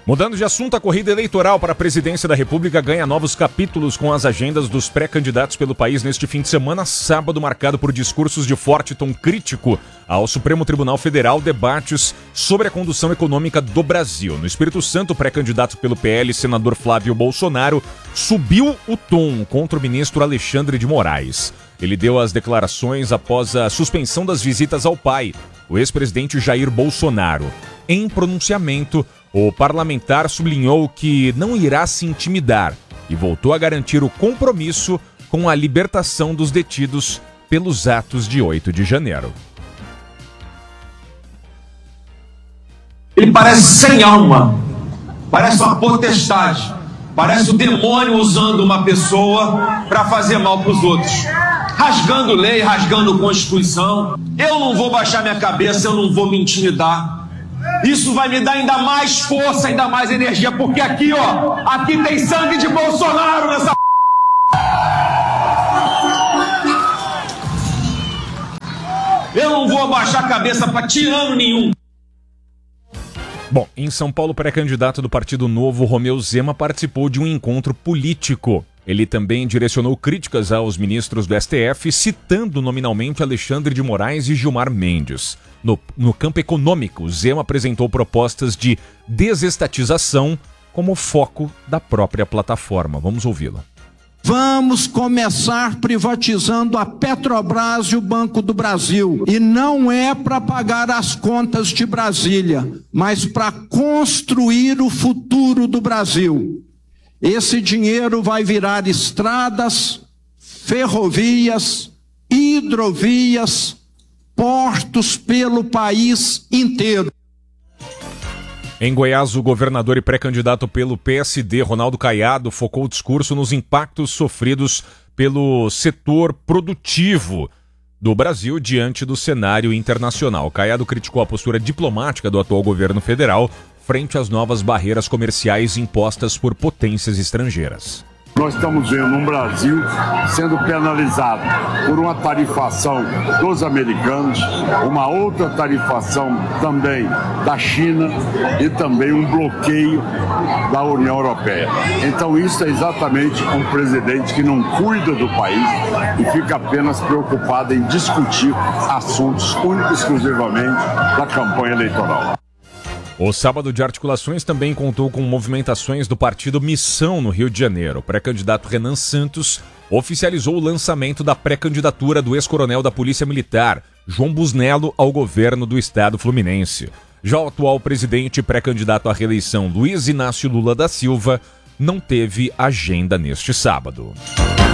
Mudando de assunto, a corrida eleitoral para a presidência da República ganha novos capítulos com as agendas dos pré-candidatos pelo país neste fim de semana, sábado marcado por discursos de forte tom crítico ao Supremo Tribunal Federal, debates sobre a condução econômica do Brasil. No Espírito Santo, o pré-candidato pelo PL, senador Flávio Bolsonaro, subiu o tom contra o ministro Alexandre de Moraes. Ele deu as declarações após a suspensão das visitas ao pai, o ex-presidente Jair Bolsonaro. Em pronunciamento, o parlamentar sublinhou que não irá se intimidar e voltou a garantir o compromisso com a libertação dos detidos pelos atos de 8 de janeiro. Ele parece sem alma, parece uma potestade, parece o demônio usando uma pessoa para fazer mal para os outros, rasgando lei, rasgando Constituição. Eu não vou baixar minha cabeça, eu não vou me intimidar. Isso vai me dar ainda mais força, ainda mais energia, porque aqui, ó, aqui tem sangue de Bolsonaro nessa. Eu não vou abaixar a cabeça para tirano nenhum. Bom, em São Paulo, o pré-candidato do Partido Novo, Romeu Zema, participou de um encontro político. Ele também direcionou críticas aos ministros do STF, citando nominalmente Alexandre de Moraes e Gilmar Mendes. No campo econômico, Zema apresentou propostas de desestatização como foco da própria plataforma. Vamos ouvi-la. Vamos começar privatizando a Petrobras e o Banco do Brasil. E não é para pagar as contas de Brasília, mas para construir o futuro do Brasil. Esse dinheiro vai virar estradas, ferrovias, hidrovias, portos pelo país inteiro. Em Goiás, o governador e pré-candidato pelo PSD, Ronaldo Caiado, focou o discurso nos impactos sofridos pelo setor produtivo do Brasil diante do cenário internacional. Caiado criticou a postura diplomática do atual governo federal frente às novas barreiras comerciais impostas por potências estrangeiras. Nós estamos vendo um Brasil sendo penalizado por uma tarifação dos americanos, uma outra tarifação também da China e também um bloqueio da União Europeia. Então isso é exatamente um presidente que não cuida do país e fica apenas preocupado em discutir assuntos únicos e exclusivamente da campanha eleitoral. O sábado de articulações também contou com movimentações do partido Missão no Rio de Janeiro. O pré-candidato Renan Santos oficializou o lançamento da pré-candidatura do ex-coronel da Polícia Militar, João Busnello, ao governo do estado fluminense. Já o atual presidente e pré-candidato à reeleição, Luiz Inácio Lula da Silva, não teve agenda neste sábado.